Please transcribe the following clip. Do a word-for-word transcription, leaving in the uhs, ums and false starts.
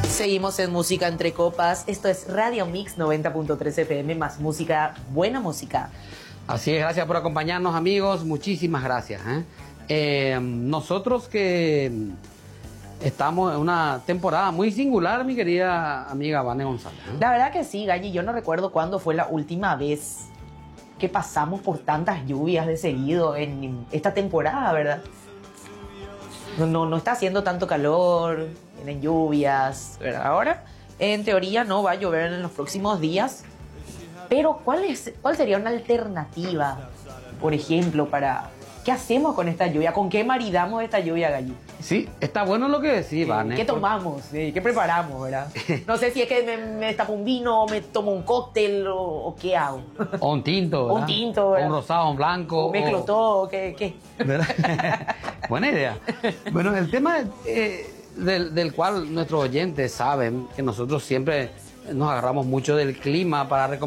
Seguimos en Música Entre Copas. Esto es Radio Mix noventa punto tres F M, más música, buena música. Así es, gracias por acompañarnos, amigos. Muchísimas gracias. ¿eh? Eh, nosotros que estamos en una temporada muy singular, mi querida amiga Vane González. ¿eh? La verdad que sí, Galli. Yo no recuerdo cuándo fue la última vez que pasamos por tantas lluvias de seguido en esta temporada, ¿verdad? No, no, no está haciendo tanto calor, vienen lluvias, ¿verdad? Ahora, en teoría, no va a llover en los próximos días. Pero, ¿cuál es, cuál sería una alternativa, por ejemplo, para... ¿Qué hacemos con esta lluvia? ¿Con qué maridamos esta lluvia, Galli? Sí, está bueno lo que decís, Vane. ¿Qué tomamos? ¿Qué preparamos, verdad? No sé si es que me, me destapo un vino, me tomo un cóctel o, o qué hago. O un tinto, ¿verdad? O un tinto, O ¿verdad? un rosado, un blanco. O mezclo o... todo, ¿qué? qué? Buena idea. Bueno, el tema eh, del, del cual nuestros oyentes saben que nosotros siempre nos agarramos mucho del clima para recomendar